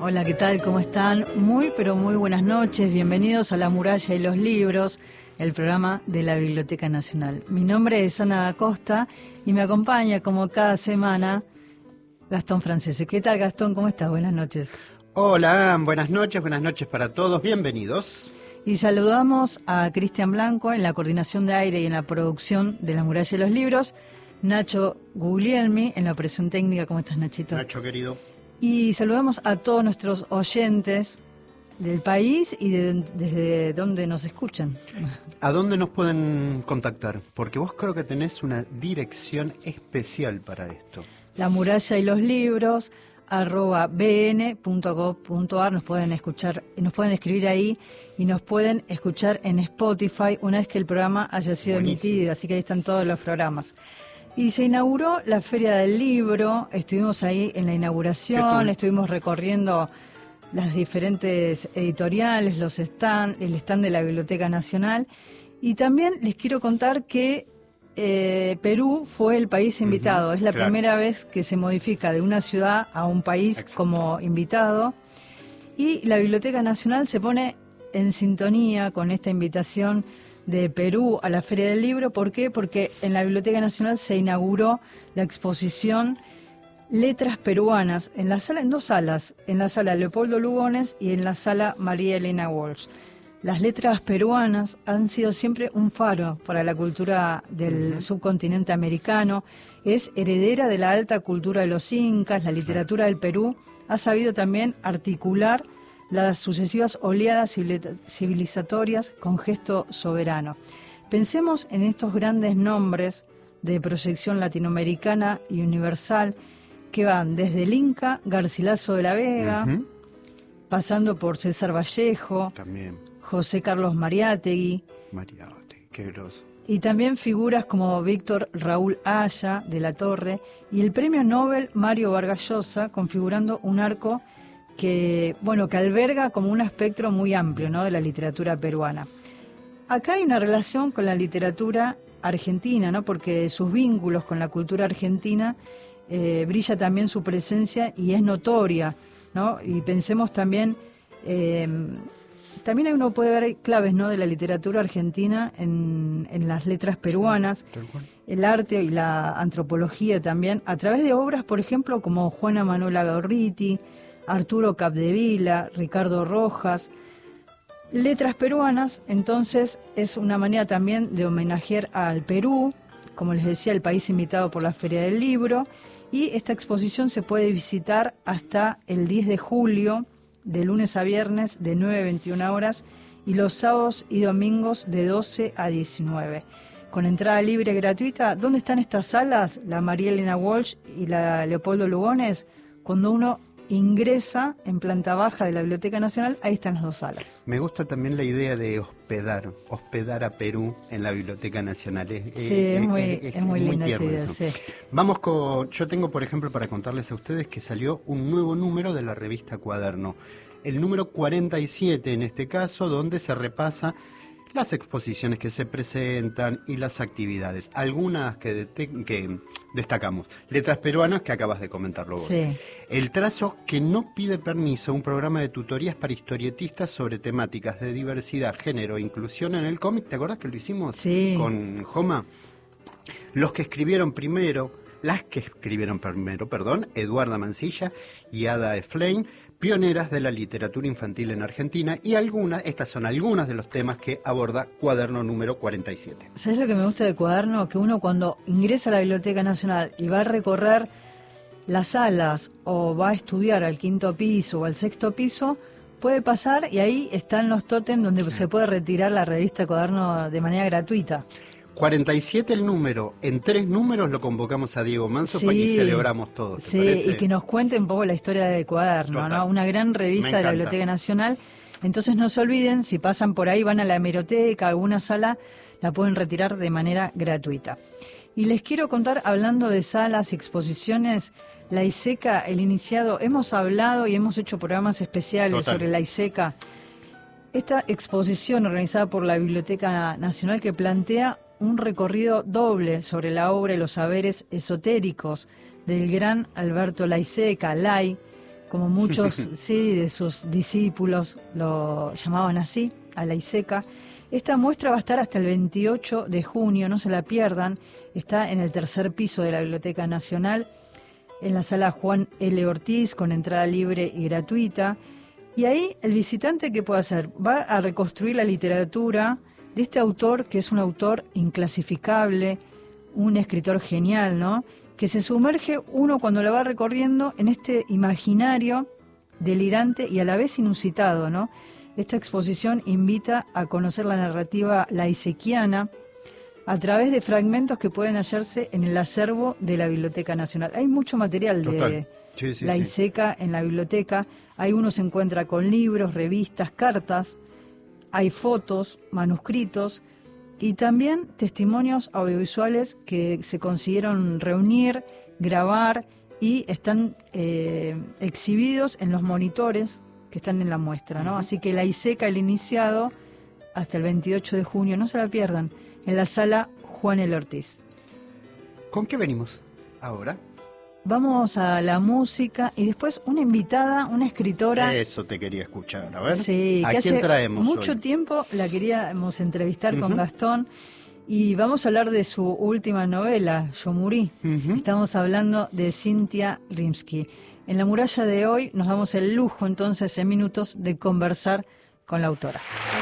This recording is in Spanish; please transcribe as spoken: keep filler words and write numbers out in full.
Hola, ¿qué tal? ¿Cómo están? Muy, pero muy buenas noches. Bienvenidos a La Muralla y los Libros, el programa de la Biblioteca Nacional. Mi nombre es Ana Acosta y me acompaña, como cada semana, Gastón Francese. ¿Qué tal, Gastón? ¿Cómo estás? Buenas noches. Hola, buenas noches, buenas noches para todos. Bienvenidos. Y saludamos a Cristian Blanco en la coordinación de aire y en la producción de La Muralla y los Libros. Nacho Guglielmi en la operación técnica. ¿Cómo estás, Nachito? Nacho, querido. Y saludamos a todos nuestros oyentes del país y de, desde donde nos escuchan. ¿A dónde nos pueden contactar? Porque vos creo que tenés una dirección especial para esto. La Muralla y los Libros, arroba b n punto gov punto a r. Nos pueden escuchar, nos pueden escribir ahí y nos pueden escuchar en Spotify una vez que el programa haya sido Buenísimo. emitido. Así que ahí están todos los programas. Y se inauguró la Feria del Libro, estuvimos ahí en la inauguración, estuvimos recorriendo las diferentes editoriales, los stand, el stand de la Biblioteca Nacional. Y también les quiero contar que eh, Perú fue el país invitado. Uh-huh, es la claro. primera vez que se modifica de una ciudad a un país Exacto. como invitado. Y la Biblioteca Nacional se pone en sintonía con esta invitación de Perú a la Feria del Libro. ¿Por qué? Porque en la Biblioteca Nacional se inauguró la exposición Letras Peruanas en la sala, en dos salas, en la sala Leopoldo Lugones y en la sala María Elena Walsh. Las letras peruanas han sido siempre un faro para la cultura del uh-huh. subcontinente americano. Es heredera de la alta cultura de los incas. La literatura del Perú ha sabido también articular las sucesivas oleadas civilizatorias con gesto soberano. Pensemos en estos grandes nombres de proyección latinoamericana y universal que van desde el Inca Garcilaso de la Vega, uh-huh. pasando por César Vallejo, también. José Carlos Mariátegui, Mariátegui, qué groso. Y también figuras como Víctor Raúl Haya de la Torre y el premio Nobel Mario Vargas Llosa, configurando un arco que, bueno, que alberga como un espectro muy amplio, ¿no?, de la literatura peruana. Acá hay una relación con la literatura argentina, ¿no?, porque sus vínculos con la cultura argentina eh, brilla también su presencia y es notoria, ¿no? Y pensemos también, eh, también uno puede ver claves, ¿no?, de la literatura argentina en, en las letras peruanas, el arte y la antropología también, a través de obras, por ejemplo, como Juana Manuela Gorriti, Arturo Capdevila, Ricardo Rojas. Letras peruanas, entonces, es una manera también de homenajear al Perú, como les decía, el país invitado por la Feria del Libro, y esta exposición se puede visitar hasta el diez de julio, de lunes a viernes, de nueve a veintiuna horas, y los sábados y domingos de doce a diecinueve. Con entrada libre y gratuita. ¿Dónde están estas salas? La María Elena Walsh y la Leopoldo Lugones. Cuando uno ingresa en planta baja de la Biblioteca Nacional, ahí están las dos salas. Me gusta también la idea de hospedar, hospedar a Perú en la Biblioteca Nacional. Es, sí, es, es muy, es, es, es muy linda esa idea, sí. Vamos con, yo tengo, por ejemplo, para contarles a ustedes que salió un nuevo número de la revista Cuaderno, el número cuarenta y siete en este caso, donde se repasa las exposiciones que se presentan y las actividades. Algunas que, de, que destacamos. Letras peruanas, que acabas de comentarlo vos. Sí. El trazo que no pide permiso, un programa de tutorías para historietistas sobre temáticas de diversidad, género e inclusión en el cómic. ¿Te acordás que lo hicimos sí. con Joma? Los que escribieron primero, las que escribieron primero, perdón, Eduarda Mancilla y Ada Eflain, pioneras de la literatura infantil en Argentina, y algunas, estas son algunas de los temas que aborda Cuaderno número cuarenta y siete. ¿Sabes lo que me gusta de Cuaderno? Que uno cuando ingresa a la Biblioteca Nacional y va a recorrer las salas o va a estudiar al quinto piso o al sexto piso, puede pasar y ahí están los tótems donde sí. se puede retirar la revista Cuaderno de manera gratuita. cuarenta y siete el número, en tres números lo convocamos a Diego Manso sí, para que celebramos todos. Sí, parece? Y que nos cuente un poco la historia de Cuaderno, ¿no? Una gran revista de la Biblioteca Nacional. Entonces no se olviden, si pasan por ahí, van a la hemeroteca, a alguna sala, la pueden retirar de manera gratuita. Y les quiero contar, hablando de salas y exposiciones, la ISECA, el iniciado, hemos hablado y hemos hecho programas especiales Total. sobre la ISECA. Esta exposición organizada por la Biblioteca Nacional que plantea un recorrido doble sobre la obra y los saberes esotéricos del gran Alberto Laiseca, Lai, como muchos sí de sus discípulos lo llamaban así, a la ISECA. Esta muestra va a estar hasta el veintiocho de junio, no se la pierdan. Está en el tercer piso de la Biblioteca Nacional, en la sala Juan L. Ortiz, con entrada libre y gratuita. Y ahí el visitante, ¿qué puede hacer? Va a reconstruir la literatura de este autor, que es un autor inclasificable, un escritor genial, ¿no? Que se sumerge uno cuando lo va recorriendo en este imaginario delirante y a la vez inusitado, ¿no? Esta exposición invita a conocer la narrativa laisequiana a través de fragmentos que pueden hallarse en el acervo de la Biblioteca Nacional. Hay mucho material Total. de Sí, sí, la sí. ISECA en la biblioteca. Hay uno se encuentra con libros, revistas, cartas, hay fotos, manuscritos y también testimonios audiovisuales que se consiguieron reunir, grabar y están eh, exhibidos en los monitores que están en la muestra, ¿no? Uh-huh. Así que la ISECA, el iniciado, hasta el veintiocho de junio, no se la pierdan, en la sala Juan L. Ortiz. ¿Con qué venimos ahora? Vamos a la música y después una invitada, una escritora. Eso te quería escuchar, a ver. Sí, ¿A que quién hace traemos mucho hoy? tiempo la queríamos entrevistar Uh-huh. con Gastón y vamos a hablar de su última novela, Yo Morí. Uh-huh. Estamos hablando de Cynthia Rimsky. En la muralla de hoy nos damos el lujo entonces en minutos de conversar con la autora.